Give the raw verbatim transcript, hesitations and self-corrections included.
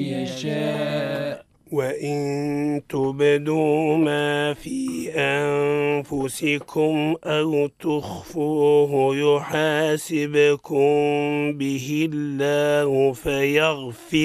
يشاء. وإن تبدوا ما في أنفسكم أو تخفوه يحاسبكم به الله فيغفر